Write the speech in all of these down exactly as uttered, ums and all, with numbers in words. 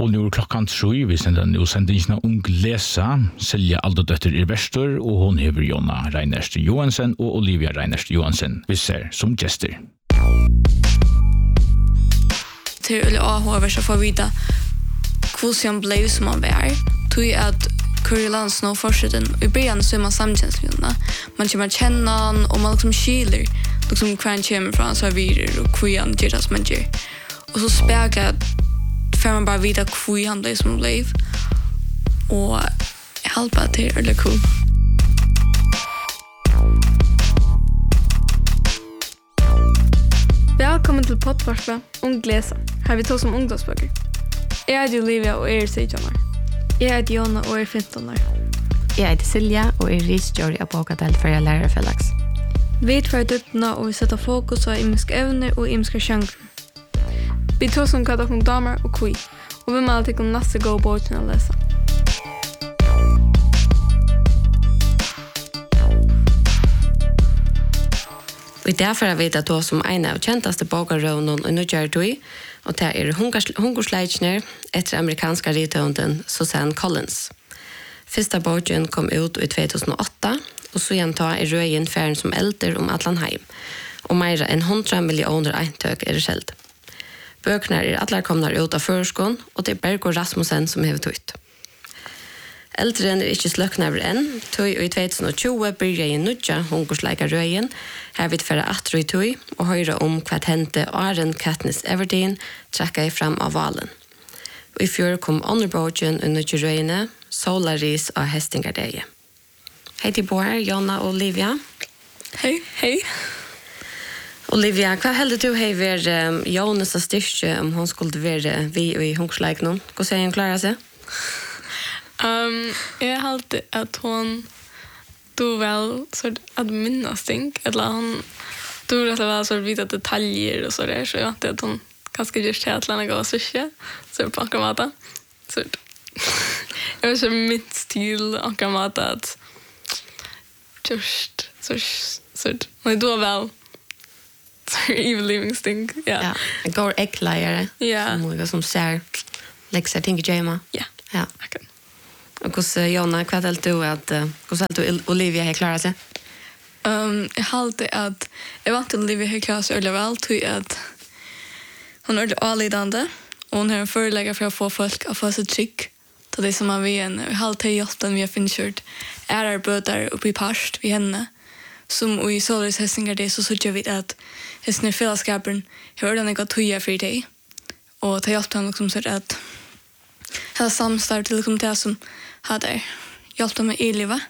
Og nu er klokkan tre, vi sender nu sendingene om Glesa, Silja Aldodøtter er verster, og hun hever Jonna Reinerste Johansen og Olivia Reinerste Johansen, vi ser som gjester. Til eller avhåver så får vite hvordan ble som man var, tog at Curry Lance nå fortsetter, i begynnelsen så er man samkjensliggjørende. Man kommer kjenne han, og man liksom skiler liksom hva han kommer fra hans serverer, og hva han gjør det som han gjør. Og så speker får man bare vite hva han ble som ble. Og jeg hjelper til eller cool. Velkommen til podcasten om Glesa. Her vi tar som ungdomsbøker. Jeg heter Olivia og jeg er sytten år. Jeg heter Jonna og jeg er femten år. Jeg heter Silja og jeg er researcher av Bokadel for jeg lærer Felix. Vi er tvær dyttene og vi setter fokus på imiske evner og imiske sjanger. Vi tar som hva dere damer og kui, og vi må alltid om neste gå båten å lese. Og i derfor har vi det då som en av kjentaste bokarrøvnen i Nødgjørtøy, og det er hungersleitsner etter amerikanska ritøvnden Susanne Collins. Første boken kom ut i två tusen och åtta, og så gjenta er røyen ferien som elder om Atlanheim, og mer enn hundra millioner eintøk er det selv. Bøkene er alle kommet ut av førskån, og det er Bergo Rasmussen som har tøyt. Eldren er ikke sløkner enn, tøy og i två tusen och tjugo byrja i nødja hungersleika røyen, her vidt færre atro i tøy, og høyre om hva hente Aren Katniss Everdeen trekka i fram av valen. Og i fjør kom underbogen under røyene, Solaris og Hestingardeie. Hei til Båre, Jonna og Olivia. Hei, hei. Olivia, hva heldur du hei ver um, Jonas og styrke om hun skulle være vi i hungersleikene? Hva sier hun klarer seg? Um, jeg halte at hun du vel sort at minnas ting, eller hun du rett og vel sort vita detaljer og så der, så jeg vet at hun kanskje gjør til at landa gå og sysje, så på akkurat mata. Sort. Jeg vet ikke mitt stil akkurat mata at just sort, sort. Men du er vel sort evil living stink, ja. Ja, en går ekkleiere, Ja. som noe som ser, legger seg ting i Jema. Ja, Ja. akkurat. Og hvordan, Jonna, hva heldur du at, uh, hvordan heldur du Olivia har klaret seg? Um, jeg halte at jeg vant til Olivia har klaret seg veldig vel, tror at hun er avlidende, og hun har en forelegger for å få folk å få seg trygg til det som er vi henne. Jeg halte hjelpen vi har finnkjørt er bøter oppe i parst vi henne, som i Solaris Hestingar det, så sørger vi at hesten i fellesskapen har den ikke tøye for deg, og til hjelpen liksom så at jeg har samstart til liksom det som hadde hjulpet meg i livet.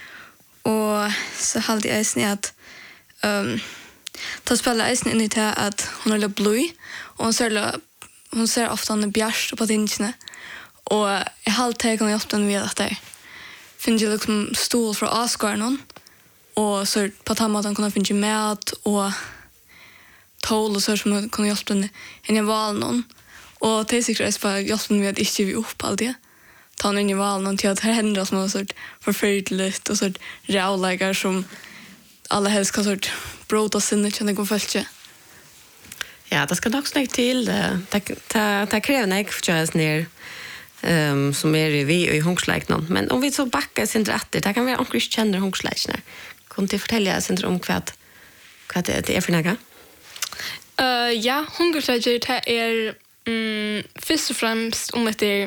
Og så halte jeg eisen i at um, da spiller eisen inn i det at hun er litt blod, og hun ser, hun ser ofte han er bjerst på tingene. Og jeg halte jeg kan hjelpe den ved at jeg finner liksom stol fra avskåren, og så på den måten kunne jeg finne mat og tål og så som jeg kunne hjelpe den inn i valen. Og det er sikkert jeg bare hjelpe den ved at ikke vi opp alltid. Ta den inn i valen til at her hender det som er sort forferdelig og sort rævleger som alle helst kan sort bråta sinne til det går følge. Ja, det skal nok snakke til. Det, det, det, det krever nek for kjøres ned um, som er vi i hungersleikene. Men om vi så bakker sin retter, det kan være om vi ikke kjenner hungersleikene. Kan du fortelle sin om hva, hva det, det er for noe? Uh, ja, hungersleikene det er um, først og fremst om etter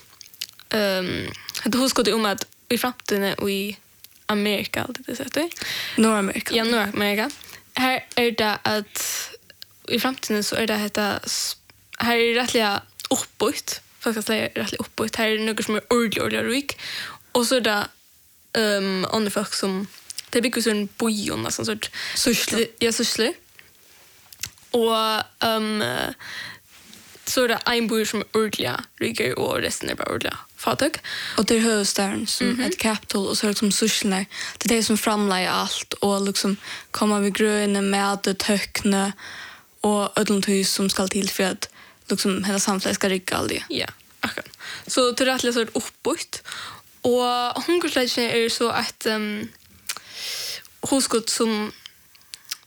um, det husker du om at i fremtiden i Amerika, alltid det sättet. Nordamerika. Ja, Nordamerika. Här är det att i framtiden så är det heta här är rättliga uppbyggt. Folk ska säga rättliga uppbyggt. Här är det något som är ordentligt ordentligt rik. Och så är det um, andra folk som det bygger så en bojon sån sort sushli. Ja, sushli. Och um, så är det en boj som är ordentligt rikare och resten är bara ordentligt fattig. Och det är huvudstaden som mm-hmm. ett capital och så är det som sushlnar. Det är det som framlägger allt och liksom kommer vi gröna med det tökna och ödlonthus som ska till för att liksom hela samhället ska rycka all det. Ja, akkurat. Så det är rättligt så uppbyggt. Och hungersleikene är så att um, huskott som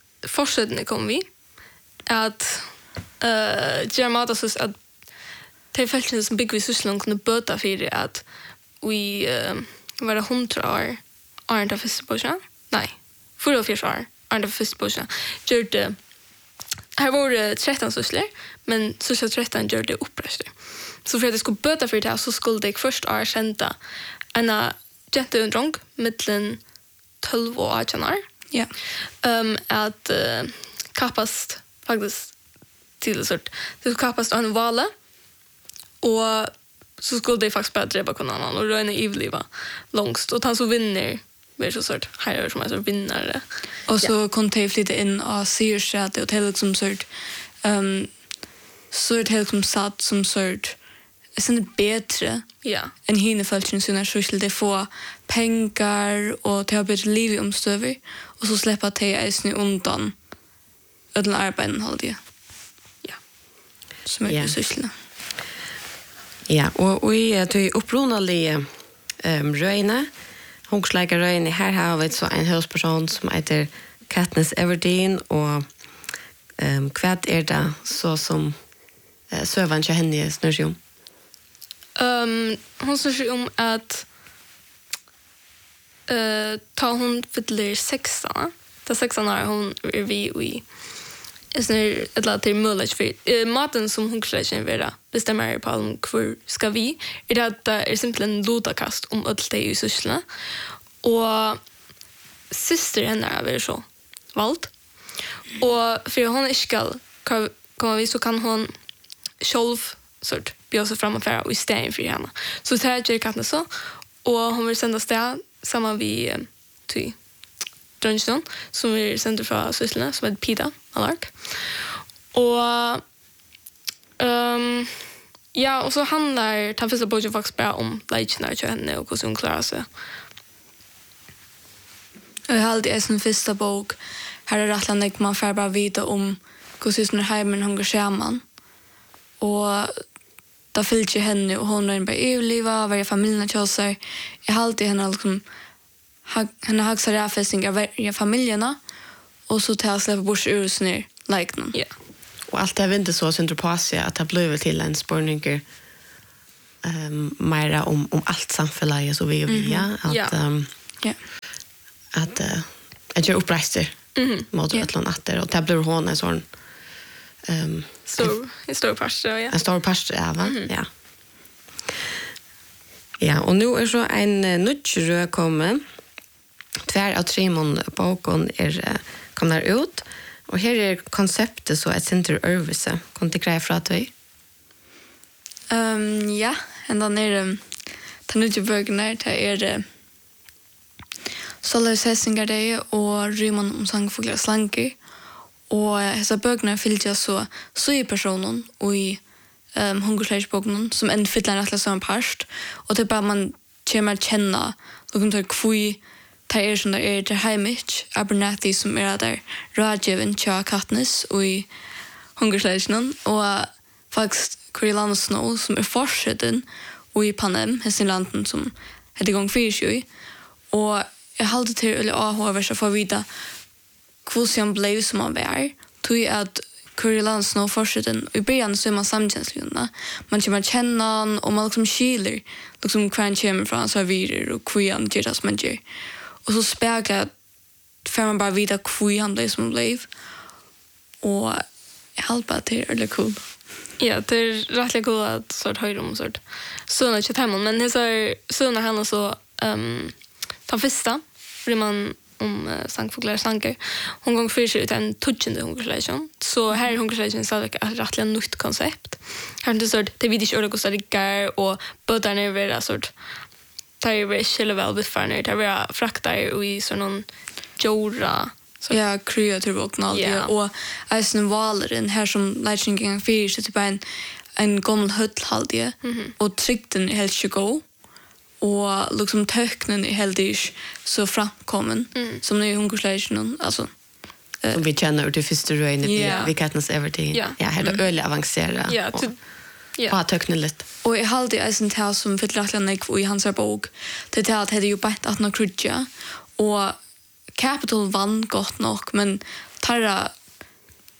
fortsättande kom vi att uh, göra mat så att det är faktiskt som bygger vi Sysslund kunde böta för att vi uh, var det hundra år är inte första början? Nej, fyra och fyra år är inte första början. Gjorde här var det tretton sysslor, men syssla tretton gör det uppröster. Så för att det skulle böta för det så skulle det först är kända en jente och drunk mellan tolv och arton år. Ja. Um, att uh, kapast faktiskt till sort. Det skulle kapast en vala och så skulle det faktiskt bara dräpa någon annan och röna ivliva långst. Och han så vinner mer så sort här är som är så vinnare. Och så ja. Kom det flytta in och Searsäte och det liksom sort um, så det liksom satt som sort sen bättre ja. Än hinner följa sina social det få pengar och det har bättre liv i omstöver och så släppa det är snö undan ödlan arbeten håll det. Ja. Som är ja. Social. Ja, og vi er til opprunalige um, røyne. Hungsleika røyne. Her har vi så en høysperson som heter Katniss Everdeen, og um, hva er det så som uh, søvann til henne snør seg om? Um, hon snør seg om at uh, ta hon fyller sexton. Ta sexton år hon er vi i snur ett lat till mulch för uh, maten som hon kläcker vara bestämmer på om hur ska vi är det att är simpelt en lotakast om allt det i sysslorna och syster henne är väl så valt och för hon är ska kommer vi så kan hon själv sort bjuda sig fram och fara och ställa för henne så det här gör katten så och hon vill sända stä samma vi till Dungeon som vi sänder från sysslorna som heter Pida Alark. Och um, ja, och så handlar ta första boken faktiskt bara om lejknar till henne och hur hon klarar sig. Jag har alltid en första bok här är rättlandet man får bara vita om hur hon är hemmen hon går samman. Och då fyllt ju henne och hon är bara överleva varje familjen till sig. Jag har alltid henne liksom henne har också räffästningar i familjerna och så tar jag släppa bort ur snur liknande. Ja. Og alt det er ikke så synder på seg at det blir til en spørninger um, mer om, om alt samfunnet så vi og vi, ja. At, Ja. um, Ja. at uh, jeg gjør oppreister Mhm. mot et eller annet etter, og det blir hun en sånn um, Stor en stor pastor, ja. en stor pastor av, mm-hmm. ja. Ja, og nå er så en uh, nødgjørø kommet. Tvær av tre mån boken er uh, kommer ut, og her er konseptet så et senter øvelse. Kan du greie fra deg? Um, ja, ända ner um, ta nu till bögnar ta är det Solariseringar det och rymman om sangfåglar slanker och dessa bögnar fyllde jag så så i personen och i um, hungersleisboken som en fyller en rättla som parst och det bara man kommer att känna liksom tar kvui ta er som det är det heimich Abernathy som är där Rajeven Cha Katniss och i hungersleisen och faktiskt Coriolanus Snow som är fortsätten och i Panem Hessinlanden som heter gång fyra och jag hade till eller A H V så får vita kvosian blev som man var tog att Coriolanus Snow fortsätten i början så är man samkänsligna man kommer känna han och man liksom skiler liksom kvar kommer från så vidare och kvian gör det som man gör och så speglar för man bara vita kvi han blev som han blev och jag hoppas det är väldigt cool. Ja, det är rätt cool att sort höra om sort. Så när jag hemma men det så så när han så ehm ta första för man om uh, sangfåglar sanker. Hon gång för sig ut en touchande hungerslesion. Så här är hungerslesion så ett rätt nytt koncept. Här är det sort det vid inte ordet så det och båtar ner över sort tar ju väl själva väl befärner där vi fraktar och i sån jorda Så ja, kreativ och allt det och en valeren här som Lightning Fish så typ en en gammal höll det och tryckten är helt sjuko och liksom tecknen är helt ish så framkommen mm. som nu hungersleisen alltså Som vi känner till första röjnet yeah. vi Katniss Everdeen. Yeah. Ja, här är det öliga avancerat. Ja, och, ty- ja. och teckna lite. och jag hade ju en tal som för rättligen nekv i hans bok det tal hade ju bara att några krutja och Capital vann gott nog men tarra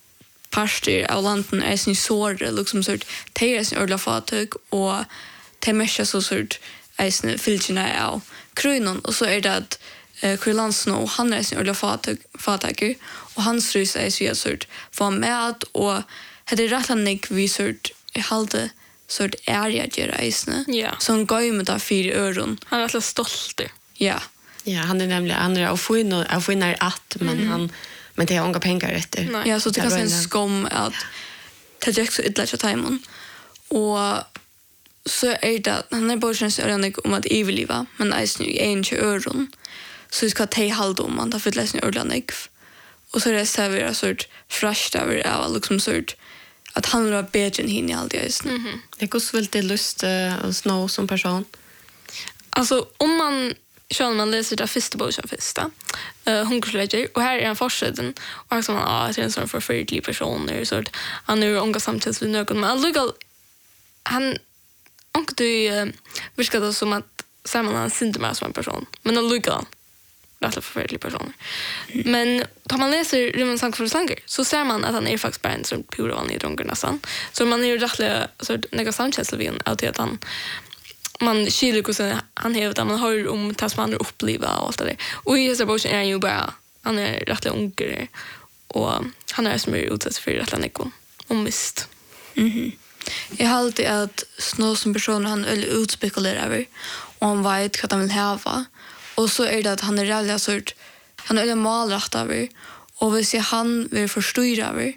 parter av landen är sin såre, liksom sort tejer sin ordla fatök och te mesha så sort eisne fylkina av krunon och så är det att uh, Krylansno han är sin ordla fatöker och han strys är så sort få med och det är rätt lik vi sort i halde sort ärja ger eisne Ja. som går med där fyra öron. Han är rätt stolt. Ja. Ja, han är nämligen han är av finna av finna att men han men det har inga pengar rätt. Nej. Ja, så det kan sen skom att det gick så illa till timon. Och så är det han är bara känns öronig om att eviliva, men är nu i en öron. Så ska ta halda om man tar för läsning öronig. Och så är det servera sort fresh över av liksom sort att han var bättre än henne alltid just nu. Mhm. Det går så väldigt lust att Snow som person. Alltså om man kör man läser det första boken första. Eh hungersledger och här är en fortsättning och här som man ah det är en sån förfärlig person eller så att han är unga samtidigt med någon men alltså han och du viskar det som att ser man han syns mer som en person men han luggar rätt förfärlig person. Men tar man läser Rymens sang för slanger så ser man att han är faktiskt bara en sån pur vanlig drunker nästan. Så man är ju rätt så några samkänsla vid att han man skiljer hur han hävdar man hör om tas man uppleva och allt det där. Och i Hesarbochen är han ju bara han är rätt ungare och han är som är utsatt för rätt nekon och mist. Mhm. Jag har alltid att Snow som person han är utspekulerar över och han vet vad han vill ha. Och så är det att han är rädd sort han är malrätt över och vill se han vill förståra över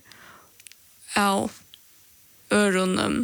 ja öronen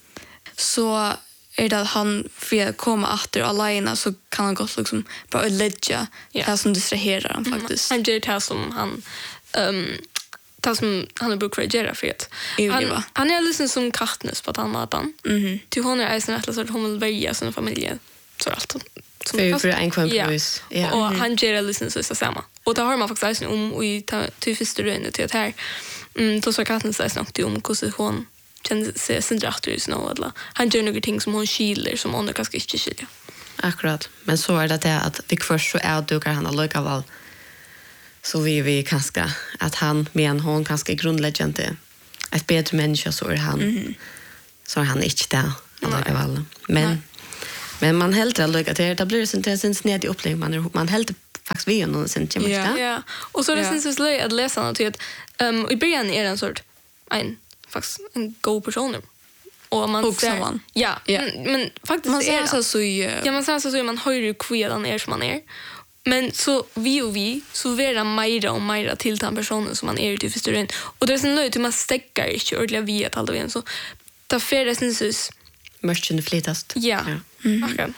så är det att han får komma efter alena så kan han gott liksom bara lägga Ja. det som distraherar han faktiskt. Han gör det som han um, det som han har brukt för att göra för att Överleva. han, han är liksom som Katniss på att han matar. Mhm. Till hon är en rätt så att hon vill välja sin familj så allt. Som För fast- för en kvar Ja. pris. Ja. Och han gör det liksom så samma. Och det har man faktiskt också om och i till första rönet till att här mm då så Katniss säger något om hur hon känner sig sin drakter i Snow eller han gör några ting som hon skiler som hon kanske inte skiljer. Akkurat. Men så är det det att vi först så är dukar han allika väl. Så vi vi kanske att han men hon kanske är grundläggande ett bättre människa så är han. Mhm. Så är han inte där allika Nej. väl. Men Nej. men man helt allika det det blir sånt en sned i upplägg man är, man helt faktiskt vi någon sen Ja. ja. Ja. Och så är det Ja. syns det slöj att läsa något till att um, i början är det en sort en faktiskt en god person. Och man Och samman. Ja, Ja. Men, men faktiskt Man är säger det. så så ju Ja, man säger så så man hör ju kvedan är som man är. Men så vi och vi så vera mera och mera till den personen som man är ute i förståren. Och det är sån löjt hur man stäckar inte ordentligt vi att alla vet så därför det syns Mörken flytast. ja. Mhm. Akkurat.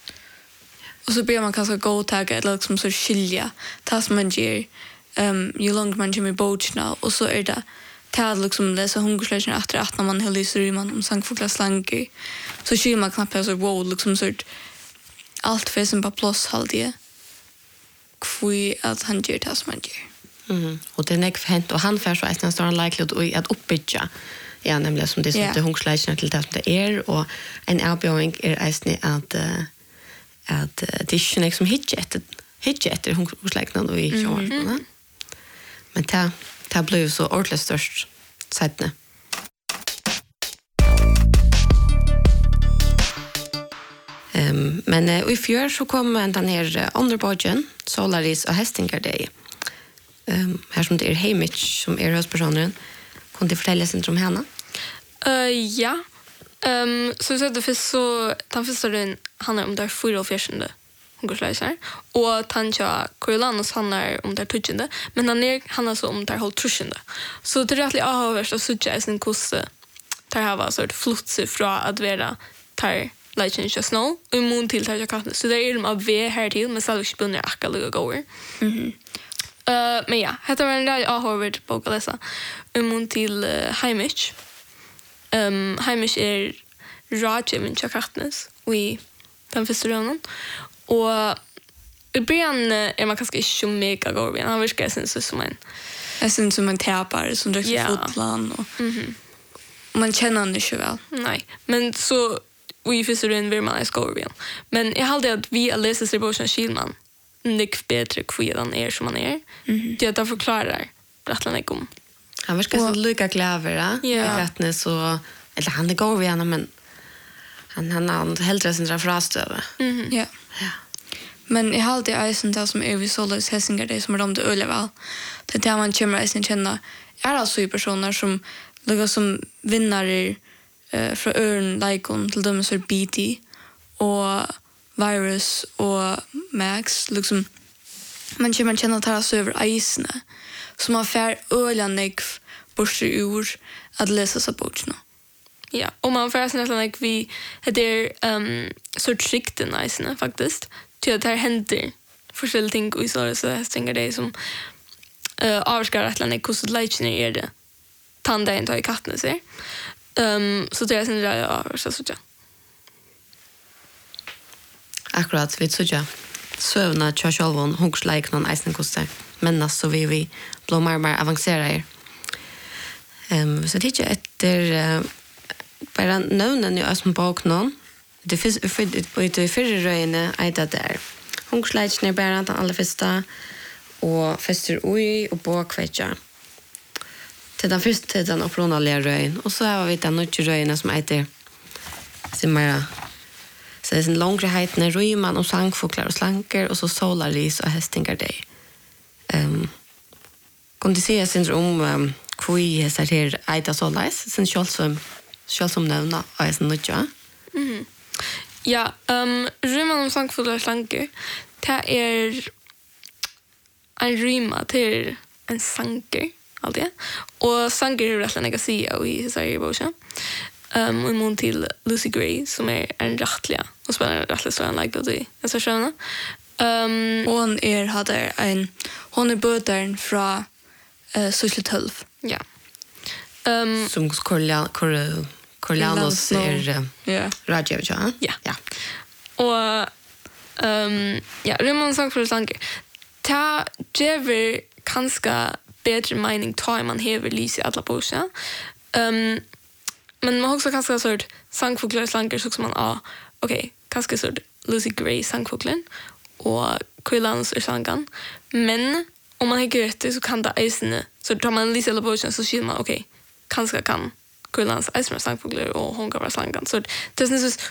och så ber man kanske gå tagga eller liksom så skilja tas man ger ehm ju långt man kommer bort nu och så är det ta liksom läsa hungerslägen efter att när man höll i man om sankfugla slanker så skiljer man knappt så wow liksom så allt för som på plats halde kvui att han ger tas man ger. Mhm. Och det är näck hänt och han för så att nästan likelihood och att uppbygga. Ja, nämligen som det som Ja. det hungerslägen till det som det är och en erbjudning är ästni att uh, att uh, det är inte som hitchet hitchet hungerslägen och i sjön. Men det det blev så ordentligt störst sättne. Um, men uh, i fjör så kom den här uh, underbodgen Solaris och Hestingar Day. Um, här som det är Heimich som är huvudpersonen. Kan du fortälja sig om henne? Uh, ja. Um, så så det först så den första den handlar om där fyra och fjärsande hungersläger och tancha Coriolanus handlar om där tujande men han är han alltså om där håll trusande. Så det är rättligt avhörst att sucha sin kosse där har var sort flutse från att vara tar Legend of Snow och immun till tar jag katten. Så det är de av V här till men så spelar jag akka lugga går. Mhm. Uh, men ja, heter var en där avhörd bok att läsa immun till uh, Heimich. Um, Heimich är Rajimin Chakatnes i den första rönen. Och i början är man kanske inte så mega gorbian. Han verkar sen som en... Jag syns som en täpare som dricker Ja. fotland och Mhm. man känner honom inte väl. Nej, men så... Och i första rönen vill man är skorbian. Men jag hade att vi har läst sig på som Kilman. Nick bättre kvidan är som man är. Mhm. Det att jag förklarar rättlan om Han verkar så lika kläver, ja. Ja. Katne så eller han är går vi gärna men han han han hellre sin frastöve. Mhm. Ja. Ja. Men jag har alltid eisen det som är vi såldes hässingar det som är de det öle väl. Det där man kommer eisen känna är alltså ju personer som lukar som vinnare eh från Örn Lycon till dem så B T och Virus och Max liksom man kommer känna att det är över isen som man fär ölanägg bort ur att läsa så boken. Ja, och man får nästan like vi det är um sort skikten nice faktiskt. Till att det här händer forskjelliga ting och så så jag tänker det som eh uh, avskar att landa kusset lightning är det. Tanda inte i katten så. Ehm så det är sen där jag så så. Akkurat vid så ja. Sövna Charles Hooks like någon isen kostar. Men så vi vi blommar mer avancerar. Ehm så det är efter uh, bara nånen i ösm bak någon. Det finns på det förra röjne är det där. Hon släts ner bara den allra första och fäster oj och bakvätja. Till den första till den opronaliga röjn. Och så har vi den nya röjna som heter Simmara. Så det är en långrehet när röjman och sangfåglar och slanker och så solaris och hästingar dig. Um, kan du säga sin om um, kvui hästar här äta solaris? Sen kjolsum kjolsum nämna och är sen nya. Mhm. Ja, ehm um, rymman om sangfåglar och slanker. Det är en rymma till en sanker allt det. Och sanker är rätt lägga sig i Sverige boken. Ehm um, imon till Lucy Gray som är en rättliga och spelar en rättlig så en like då det. Jag ska köra. Ehm Hon är hade en hon är bötern från eh Social tolv. ja. Ehm Som Corlean Cor Corleanos är Ja. Rajev, ja? Ja. Ja. Och ehm ja, rymman sangfåglar och slanker. Ta Jever kanske bättre mening tar man hever lyse alla på sig. Ehm men man har också kanske sort sangfåglar och slanker så som man ah okej, okay, kanske sort Lucy Gray sangfågeln och Quillans och sangan. Men om man har gjort det så kan det isne så tar man lyse alla på sig så ser man okej, okay, kanske kan Quillans isne sangfåglar och hon kan vara sangan. Så det är så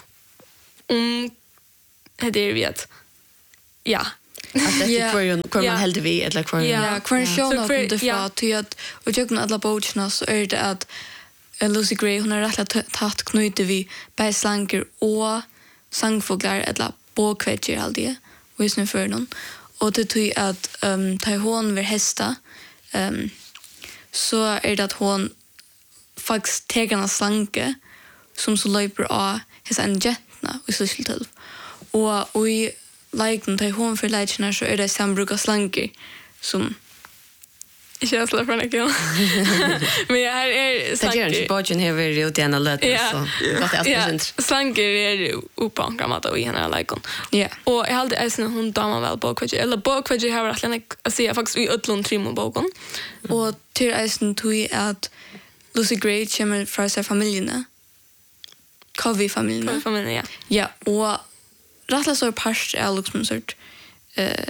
om det är vi att ja. Alltså det Ja. är ju kvar Ja. man helt vi eller kvar. Ja, kvar Så show för- det ja. för till att och jag kan alla bochna så är det att eh, Lucy Gray hon har rätt tatt knutit vi bei slanker och sangfåglar eller båkvätjer all det. Och just nu för någon. Och det tror att ehm ta hon ver hästa ehm så är det att hon faktiskt tar en slanke som så löper av hos en jättna och så skulle till. Och och i like när hon för lägena så är det sambruka slanker som Jag känns lätt från igen. Men jag här är Det gör slanker. inte bogen här är ju det ena löt Ja. så. Gott att Ja, jag slanker är uppankramata och i henne likon. ja. Och jag hade även hon damer väl bakvädje. Eller bakvädje har varit lätt att säga faktiskt i ötlund trim och boken. Och till eisen tog jag att Lucy Gray kommer från sig familjerna. Covey-familjerna. För mig, ja. Ja, och rättla så är parst är liksom sort eh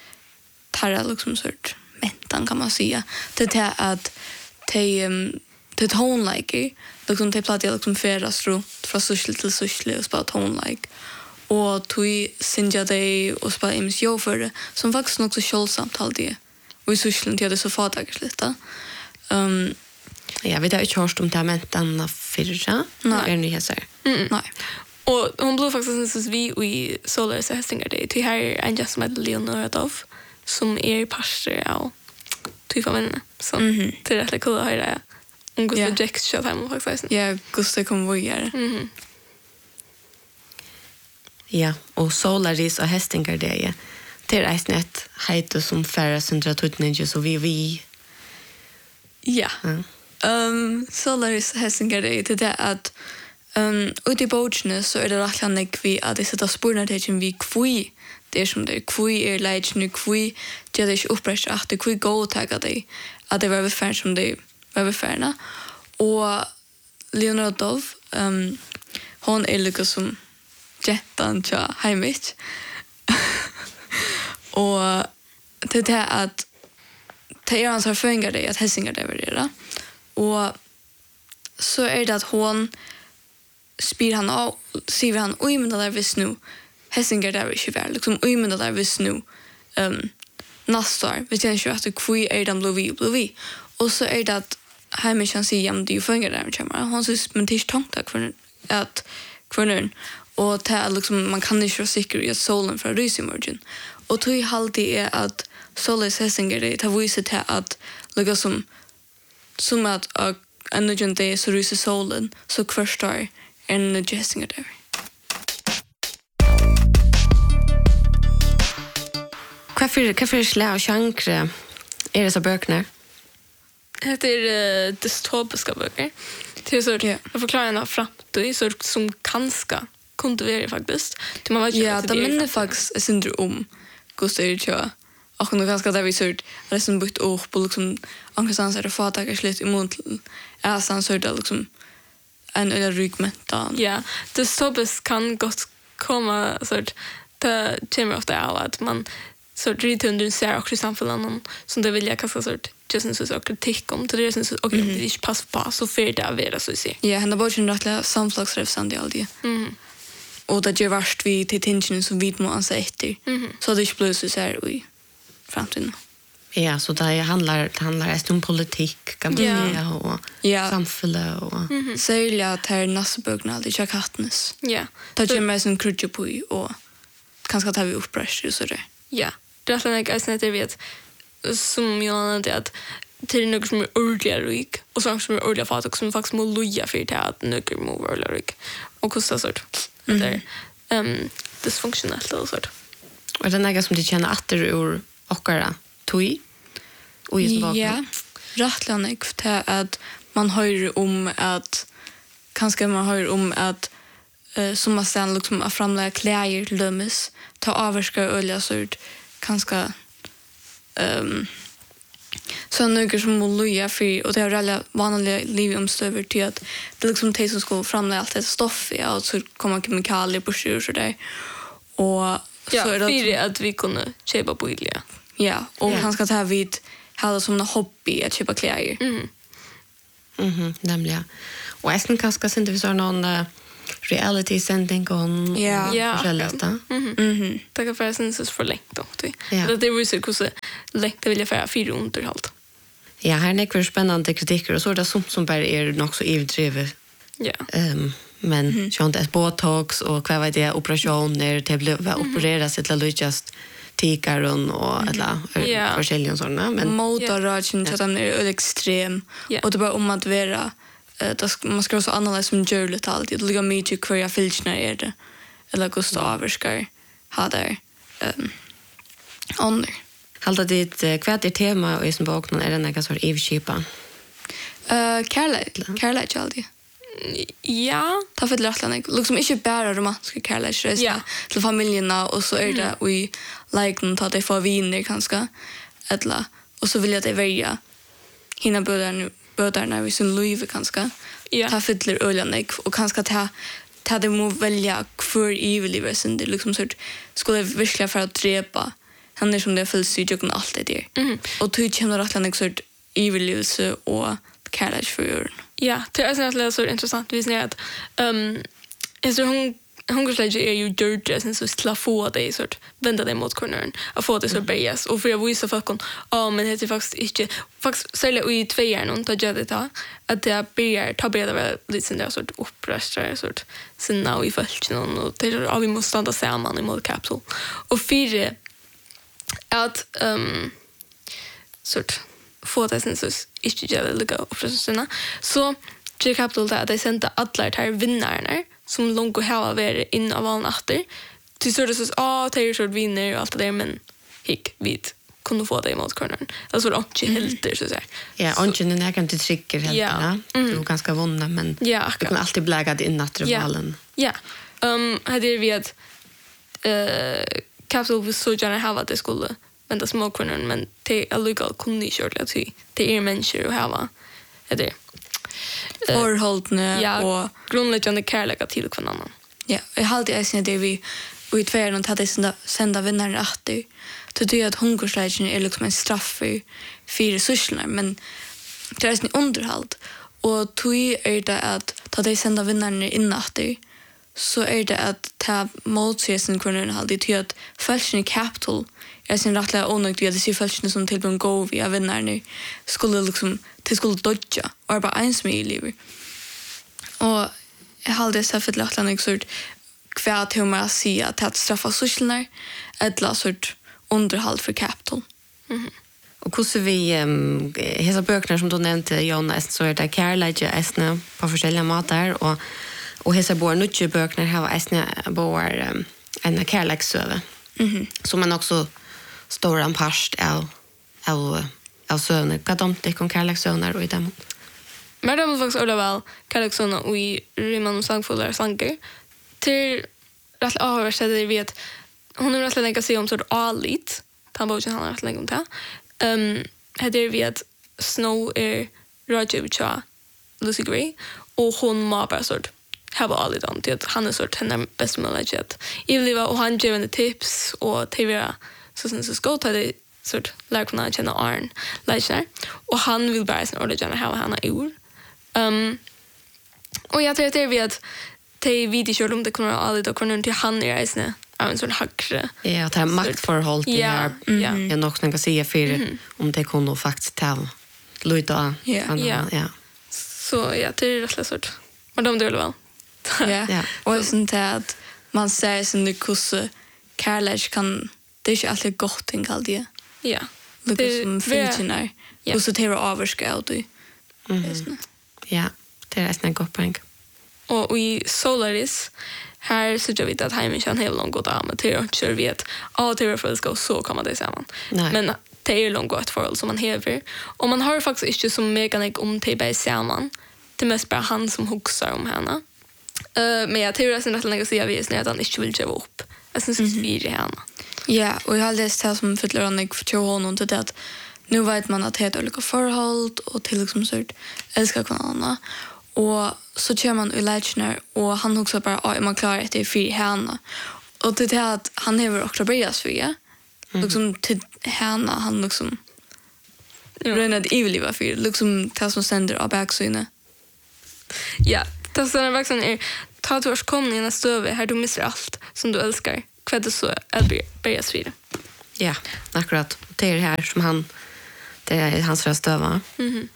tarra liksom sort mentan kan man säga. Det är att de um, det tone like liksom de plattade liksom färdas runt från social till social och spela tone like. Och tog synja dig och spela M C O för det som faktiskt också källsamt all det. Och i social till det så fattar lite. Um, Ja, vi har inte hört om det här mentan fyrra. Nej. Är ni här så här? Mm. nej. Och hon blev faktiskt så vi i Solar Hästingar Day. Till här är en just som heter Leonora Dove som är pastor av till familjen. Så Mhm. det är rätt kul att höra. Hon går Ja. till Jacks kött hemma faktiskt. Ja, Gustav konvojer. Mhm. Ja, och Solaris och Hästingar det är. Det är ett hejt som färre sindra tutninja så vi vi. Ja. Ja. Um, Solaris Hessinger det är det att um, ute i båtene så är det rättande vi att det sätter spårna till vi kvui. Det är som det kvui är lägene kvui. Det är inte upprest att det kvui gå tagga det. Att det var befärd som det var befärna. Och Leonora Dove um, hon är lika som jättan till Heimich. Och det är det att det är hans erfarenheter det att Hessinger det var det. och så är det att hon spyr han av, säger han, oj men det där visst nu, Hessinger där är inte väl, liksom, oj men det där visst nu, um, nästar, vi känner ju att det kvui är den blå vi, blå vi. Och så är det att hemma kan säga, men det är ju fungerar där med kämmar. Hon syns, men det är inte tankt för att kvinnor, och det är liksom, man kan inte vara säker i att solen för att rysa i morgon. Och det är alltid är att Solis Hessinger, det har visat till att lägga som, som att en nödjan dag så ryser solen, så kvarstar en nödjan Hessinger där. Vad för slag och chankre är det så böcker? Det är uh, dystopiska böcker. Det är så yeah. jag förklarar en framtid så som kanske kunde vara faktiskt. Det man vet ju ja, det minns faktiskt syndrom om Gustav Erikö. Och nu ganska där vi sört det som byggt upp på liksom angstans är det fattar slut emot är sen så det liksom en eller ryggmättan. Ja, dystopiskt kan gott komma så att det kommer ofta av att man så rytunden ser också i samhällen som det vill jag kasta sort just så så kritik om till det syns och det är inte pass på så för det är det så att säga. Ja, han har bara en rättliga samslagsrefsand i all det. Mm. Och det gör värst vi till tensionen som vi må anse efter. Mm. Så det inte blir så här i framtiden. Ja, så det handlar det handlar om politik, kan man Ja. säga, och Ja. samhälle och Mm. Särskilt att här näsbögna det är kattnes. Ja. Det gör mig som krutcher på i och kanske tar vi uppröster så där. Ja. Det är såna grejer det vet som jag nämnde att till er något som är ordentligt rik och så som är ordentligt fattig som faktiskt må loja för det att något må vara ordentligt rik och kostar sort. Det är ehm dysfunktionellt och sort. och det är något som de känner att det ur ochara tui och just vad. Ja, rättligen är att man hör om att kanske man hör om att uh, som man sen liksom att framlägga kläder till dömes ta avvarska olja sort kanske um, så något som må loja för och det är alla vanliga livomstöver till att det liksom det som ska framlägga allt det stoff ja, och så kommer kemikalier på sjur så där och Ja, så är det det att vi kunde köpa billiga. ja och Ja. han ska ta vid hade som en hobby att köpa kläder. Mhm. Mhm, nämligen. Och jag ska kanske sen vi så någon uh, reality sändning om Ja. Ja. själva. Mhm. Mhm. Det kan vara sen så för länge då. Ja. Det det vill så hur länge det vill jag för fyra underhåll. Ja, här är det spännande kritiker och så är det som som bara är nog så överdrivet. Ja. Ehm men mm. så inte botox och vad vet det operationer det blev mm. operera sig till att just tikaron och alla Ja. försäljning såna men Motorragen så den är extrem Ja. och det bara om att vara eh då ska man ska så analysera som gör lite alltid det ligger mycket kvar jag filchnar är det eller Gustav Averskar har där ehm under halta dit uh, kvart är tema och i som bakgrund är det några sorts evskipa. eh Kärlek Kärlek alltid Ja. ta för Lattland liksom inte bara romantiska kärlek det Ja. till familjerna och så är det vi like ta det för viner kanske eller och så vill jag det välja hinna bödarna bödarna vi sin liv kanske Ja. ta fyller öljanek och kanske ta ta det må välja för eviligheten det liksom så skulle verkligen för att drepa han är som det fylls ju och allt det där Mhm. och tog känner att han så evilivelse och kärlek för jorden. Ja, det är sånt så intressant vi ser att ehm så hon hungersläge är ju dirty sen så slå få det sort vända det mot cornern och få det så bias och för jag visar folk om ja men det är faktiskt inte faktiskt sälja i två år någon att göra det där att det blir ta bättre väl lite sån där sort uppröstra sort sen now i fallet någon och det är vi måste stanna samman i mot kapsel och fyra att ehm sort få det sen så inte göra det lika uppröstra så J Capital där de sände alla här vinnarna som långt och hava varit in av all natter. Till så det så ah tar så vinner och allt det där men hick vid kunde få det emot cornern. Alltså det inte helt så där. Ja, och inte när kan till tricker helt Ja. ja. Mm. Du ganska vunna men Ja, du akkurat. kan alltid bläga det in att Ja. valen. Ja. Ehm hade vi att eh Capital was så gärna hava det skulle men det små cornern men det är legal kunde köra det till. Det är människor och hava. Är det. Förhållne Ja, och grundläggande kärlek till någon annan. ja, jag hade jag sen det vi vi tvär och hade sända sända vinnare att det det är att hungerslägen är liksom en straff för för resurserna men det är en underhåll och tog är det att ta dig sända vinnarna in efter så är det att ta motsägelsen kunna ha det till att fälschen i Capital är sin rättliga onödigt att det ser fälschen som till en go via vinnarna skulle liksom till skulle dodja och bara en som i livet och jag hade så för att lära sort kvärt hur man säger att straffa socialnar eller sort underhåll för Capital. Mhm. Och hur ser vi um, hela böckerna som du nämnde Jonas så är det kärleke äsna på olika matar och och hela bor nutje böckerna har äsna bor um, en kärleksöve. Mhm. Som man också står en past av av av söner. Vad de det kon kärleksöner och i dem. Men det var faktiskt alla väl kärleksöner och i Riemann och Sangfuller sanger till rätt översätter vi att hon är rätt länge se om så allit. Han var ju han rätt länge om det. Ehm hade vi att Snow är Roger Lucy Gray och hon må bara sort have all it on det han är sort henne bäst möjligt. Ivliva och han ger henne tips och T V så sen så ska ta det sort lär kunna känna Arn läser och han vill bara sen ordet gärna ha henne ur. Ehm och jag tror att det vi att det vid kör om det kunde all det och kunde till han är isne av en sån hackre. Ja, det här maktförhåll det här. Ja. Jag nog kan säga för om det kunde faktiskt ta Luita. Ja. Ja. Ja. Så ja, det är rätt sort. Men de dör väl. Ja. Ja. Och sånt här att man säger som det kusse kärlek kan det är inte alltid gott ting kallt det. Ja. Det som filterna. Ja. Och så det var avskärd du. Mhm. Ja, det är nästan gott poäng. Och i Solaris här så jag vet att hemmen kan hela långt gått av med till och kör vet att det för ska så kommer det samman. Nej. Men det är långt gått för som man häver. Och man har faktiskt inte så mekanik om det bär samman. Det är mest bara han som huxar om henne. Uh, men jag tror att det lägger sig av is när han inte vill ge upp. Jag syns det svider henne. Ja, och jag har läst här som fyller Annik för tjo honom till det att nu vet man att det är olika förhåll och till liksom sort älskar kvarandra. Och så kör man i Leichner och han också bara att man klarar att det är fyra henne. Och det är att han har också börjat för det. Liksom till henne han liksom rönade i livet för liksom det som sänder av backsyne. Ja, det som är verkligen är ta till års komning nästa över här du missar allt som du älskar. Kvädde så är börja svida. Ja, akkurat. Det är det här som han det är hans röst va? Mhm.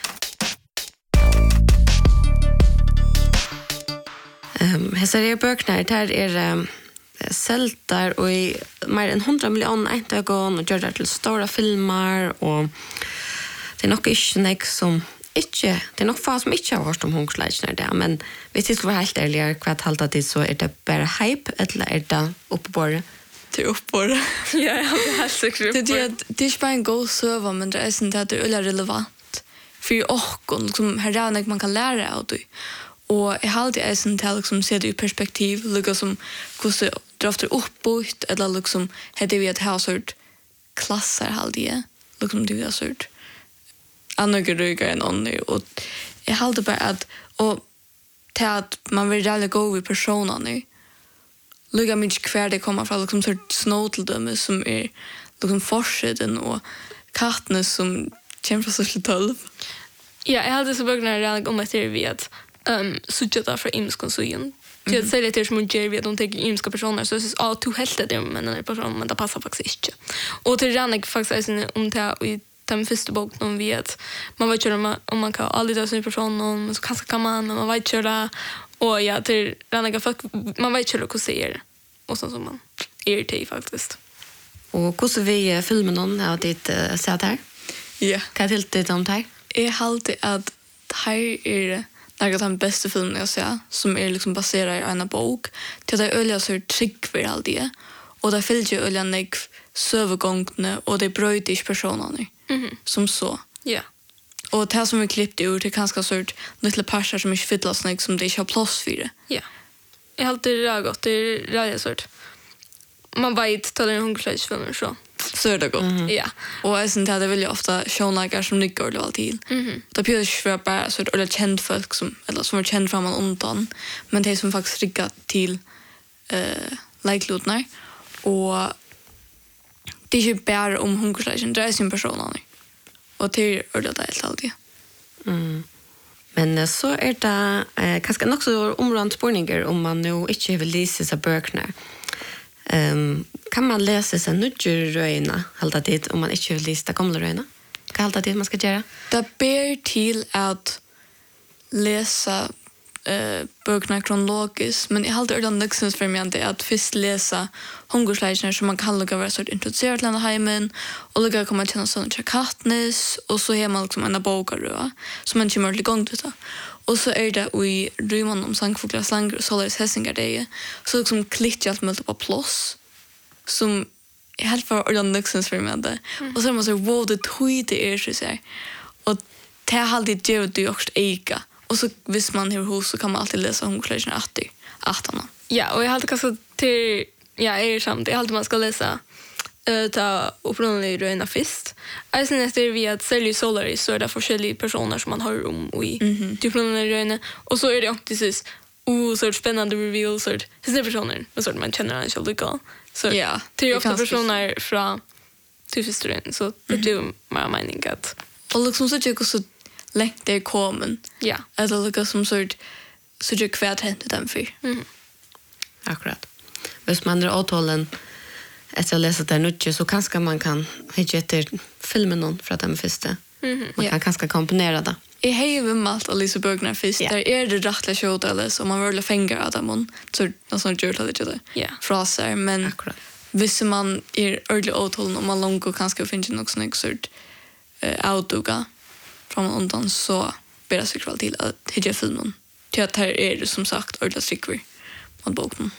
Ehm, hesa er bøknar der er um, seltar og i mer enn hundra millioner eintagon og gjør det til stora filmer og det er nok ikke nek som ikke, det er nok få som ikke har hørt om hungersleikene der, men hvis jeg skulle være helt ærlig hva halta det så er det bare hype eller er det oppebåret? Till uppbord. Ja, jag har helt säkert. Det är det är inte bara en god server men det är sånt att det är relevant för och liksom här är man kan lära av det. Och jag har alltid en till liksom se det i perspektiv lika som hur så draftar uppbort eller liksom hade vi ett household klasser halde liksom det är sort andra grejer än andra och jag hade bara att och till att man vill jävla gå vid personen nu. Lugga mycket kvar det kommer från liksom sort snåteldöme som är liksom forsiden och kattene som kommer från social tolv. Ja, jag hade så bögnar redan om att det vi att um, suttit för imskonsöjen. Det är så lite som en ger vi att de tar imska personer så är ja, to helt det men den personen men det passar faktiskt inte. Och till redan faktiskt är om det i den första boken om vi att man vet ju om man kan aldrig ta sin person men så kanske kan man men man vet ju det och ja till redan folk man vet ju hur det ser och så som man är det faktiskt. Og hvordan vi filmen om har ditt uh, sett her? Ja. Hva er helt ditt om her? Jag har alltid att här är några av de bästa filmerna jag ser som är liksom baserade i en bok. Till det är öliga så trygg för allt det. Och det följer ju öliga nek sövegångna och det bröjt inte personerna. Mhm. Som så. Ja. Och det här som vi klippt ur till ganska sort lilla parsar som inte fylllas nek som det inte har plats för det. Ja. Jag har alltid det gott. Det är rätt sort. Man vet att det är en hungersleikfilmer så. Så är det gott. Ja. Och jag syns att det vill ju ofta shownagar som nyckar eller alltid. Mhm. Det blir ju för bara så eller känd folk som eller som är känd fram och undan, men det som faktiskt riggar till eh likelotnar och det är ju bara om hungersleikjen det är sin personer. Och det är det helt alltid. Mm. Men uh, så er det uh, kanskje nok så områdende spørninger om man nå ikke vil lese seg bøkene. Um, kan man lese seg nødger røyene halda tid om man ikke vil lese det gamle røyene? Hva halda tid man skal gjøre? Det ber til at lesa eh böckerna kronologiskt, men jag hade redan lyxens för mig att att först läsa hungersleikene som man kan lugga vara så introducerad till hemmen och lugga komma till någon sån Katniss och så hemma liksom en bok då som man kommer till gång till. Och så är det i Ryman om Sankfuglar slang och Solaris Hessingar det så liksom klickar allt möjligt på plats som är helt för redan lyxens för mig det. Och så är man så wow det tog det är så här. Och det har alltid gjort det också eka. Och så hvis man har hus så kan man alltid läsa hungersleikene att att han. Ja, och jag hade kanske till ja, är samt. Jag hade man ska läsa eh ta upprunnlig röna fist. Alltså efter vi att sälja Solaris så är det olika personer som man har om och i typ upprunnlig röna och så är det också precis oh så spännande reveal så det är personer men så man känner han själv lika. Så ja, det är ofta personer från typ historien så det blir mer mening att och liksom så tycker så längt det kommer. ja. Eller lika som sort så jag kvärt hänt den för. Mm. Akkurat. Hvis man er avtalen etter å lese det nødje, så kanskje man kan hitte etter filmen noen fra den første. Mhm. Man kan kanskje komponere det. Jag har ju malt att läsa böckerna först. Ja. Där är det rättliga kött eller så man vill fänga av dem så något sånt gör det lite. Ja. Fraser men Akkurat. hvis man är early avtalen och man långt och kanske finns något sånt sort eh autoga från undan så ber jag sig till att hitta filmen. Till att här är det som sagt ordentligt strickor mot boken.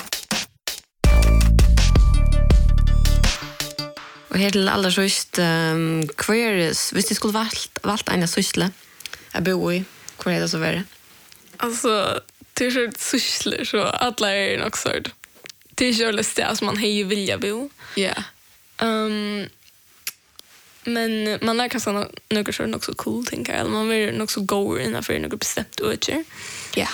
Og her til aller sørst, um, hva er det, hvis du skulle valgt, valgt en av sysle, jeg bor i, hva er det så være? Alltså det är så sysslor så alla är nog så. Det är ju alldeles det som man hej vilja bo. Ja. Um, men man är kanske något så också cool tänker jag. Eller man vill nog så gå in för något bestämt utgör. Ja.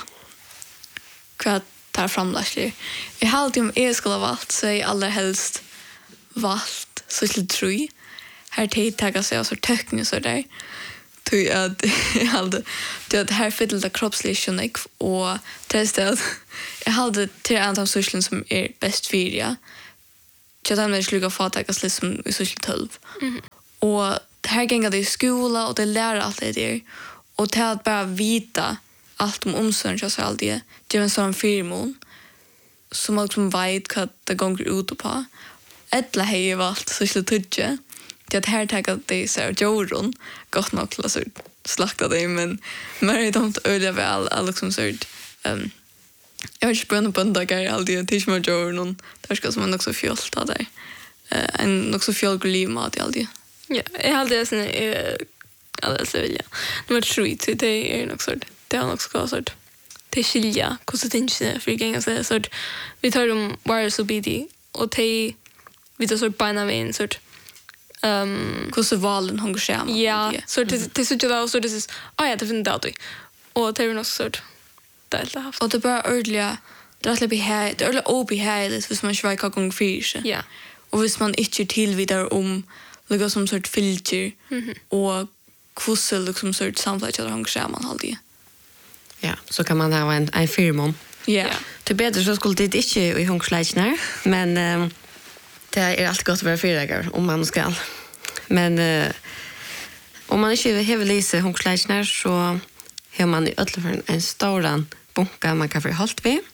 Vad tar framläsligt. Jag har alltid om jag skulle ha valt så är allra helst valt så skulle tro. Här tid taga sig och så töckning så där. Tog att jag hade det att här fiddlade kroppslig och testade att jag hade tre andra sysslor som är bäst för ja. Jag hade mig sluga få taga sig som i syssel tolv. Mhm. Och här gänga det i skola och det lär allt det där. Och till att bara vita allt om omsorgen så allt det. Det är en sån firmon som man liksom vet vad det går ut på. Ettla har ju valt så skulle tudja. Det att här tagar det så här Joron gott nog till så slakta det men men det inte öliga väl all liksom så ehm jag vill spänna på den där alltid till med Joron där ska som man också fjolta av det. Eh en också fjolglig mat alltid. Ja, jag hade det sen eh alltså vill jag. Nummer tre till det är nog så. Det har nog ska så. Det skilja hur så tänker jag för gänga så så vi tar dem var så bidi och te vi tar så bina med en sort ehm Hur så valen hon går ja så det det så det så det är ah ja det finns det och det är nog sort det är haft och det bara ordliga det är lite här det är lite obi här det för man ska gång fyra. ja Och hvis man inte till vidare om liksom som sort filter och kusse liksom sort samtidigt att hon går man alltid. Ja, så kan man ha en, en firmon. Ja. Til bedre så skulle det ikke i hungersleikene, men um, det er alltid godt å være fyreregger om man skal. Men uh, om man ikke har lise hungersleikene, så har man i ødelføren en stor bunke man kan få holdt ved.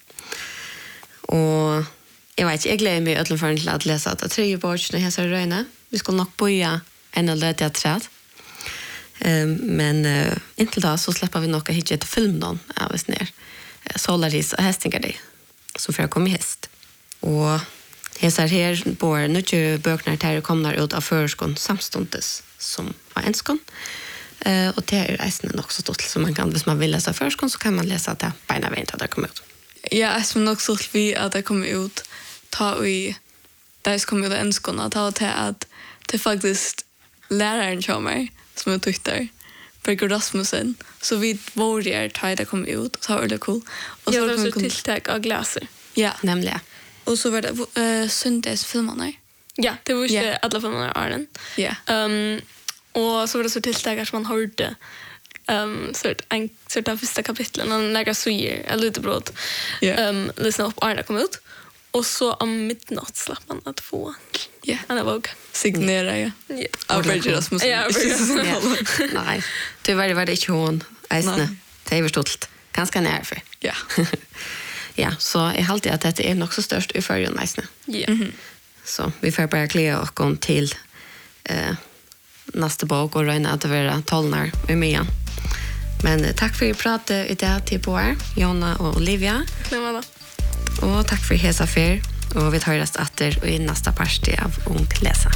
Og jeg vet ikke, jeg gleder meg i ødelføren til å lese at det tredje bortsene her ser røyne. Vi skulle nok boja en og løte av træd. Um, men uh, inntil da så slipper vi nok å hitte et film noen av oss ned. Uh, Solaris og Hestingar det, som får komme i hest. Og jeg ser her bor nødje bøkene til å komme ut av føreskånd samstundes som var enskånd. Uh, og det er eisende nok så stort som man kan, hvis man vil lese føreskånd, så kan man lese det beina veien til det kommer ut. Ja, jeg som nok stort vi at det kommer ut ta i da jeg kommer ut av enskånd ta til at det faktisk læreren kommer som jag tyckte Berger Rasmussen så vi var där tar det kom ut och så var det cool och så så var det så kom tilltag av glaser ja Nämligen. och så var det uh, söndagsfilmerna ja det var ju Ja. alla filmerna Arnen ja ehm och så var det så tilltag som man hörde um, så en så det första kapitlet när några suger eller lite brott. Ja. Um, lyssna upp Arna kom ut. Och så om midnatt slapp man att få. Ja. Han är våg. Signera, ja. Ja. Average Rasmussen. Ja, Average. Nej, tyvärr var det inte hon. Eisne. Nej. Det är förstått. Ganska närför. Ja. Ja, så jag har alltid att det är nog så störst i förrjun, Eisne. Ja. Så vi får bara kläda och gå till eh, nästa bok och röjna att vara tolnar med mig. Men eh, tack för att prata i det till på er, Jonna och Olivia. Klämma då. Och tack för hesa för. Och vi tar oss åter i nästa parti av Ung Läsa.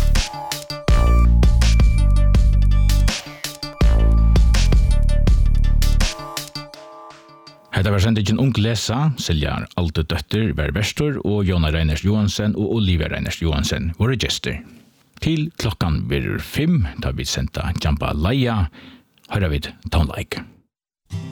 Hetta var sendingen Ung Läsa, Silja Alte Døtter, var verstor, og Jonna Reiners Johansen og Olivia Reiners Johansen var gester. Til klokkan blir fem, da vi sendte Jampa Laia, hører vi Town Like.